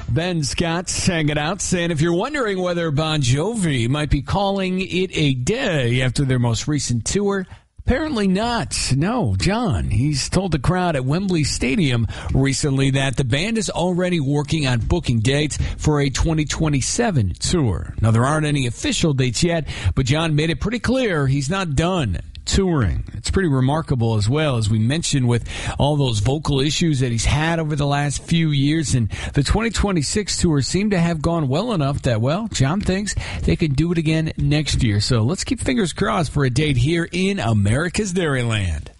Ben Scott hanging out, saying if you're wondering whether Bon Jovi might be calling it a day after their most recent tour, apparently not. No, John, he's told the crowd at Wembley Stadium recently that the band is already working on booking dates for a 2027 tour. Now, there aren't any official dates yet, but John made it pretty clear he's not done touring. It's pretty remarkable as well, as we mentioned, with all those vocal issues that he's had over the last few years. And the 2026 tour seemed to have gone well enough that, well, John thinks they can do it again next year. So let's keep fingers crossed for a date here in America's Dairyland.